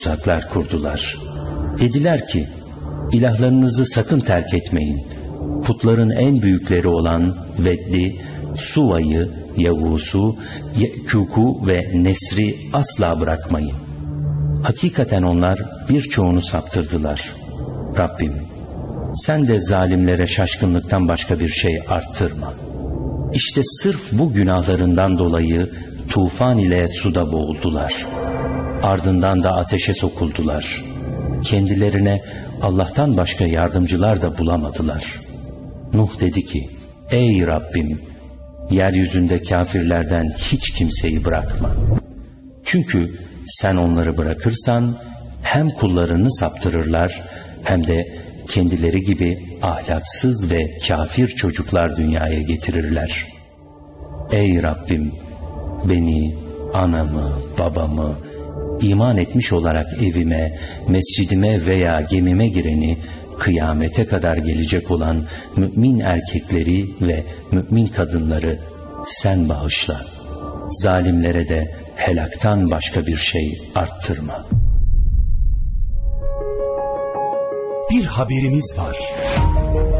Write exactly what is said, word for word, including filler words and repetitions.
tuzaklar kurdular. Dediler ki, ilahlarınızı sakın terk etmeyin. Putların en büyükleri olan Veddi, Suva'yı, Yavuz'u, Yekûk'u ve Nesri asla bırakmayın. Hakikaten onlar birçoğunu saptırdılar. Rabbim, sen de zalimlere şaşkınlıktan başka bir şey arttırma. İşte sırf bu günahlarından dolayı tufan ile suda boğuldular. Ardından da ateşe sokuldular. Kendilerine Allah'tan başka yardımcılar da bulamadılar. Nuh dedi ki, ey Rabbim, yeryüzünde kafirlerden hiç kimseyi bırakma. Çünkü sen onları bırakırsan hem kullarını saptırırlar hem de kendileri gibi ahlaksız ve kafir çocuklar dünyaya getirirler. Ey Rabbim, beni, anamı, babamı, iman etmiş olarak evime, mescidime veya gemime gireni, kıyamete kadar gelecek olan mümin erkekleri ve mümin kadınları sen bağışla. Zalimlere de helaktan başka bir şey arttırma. Bir haberimiz var.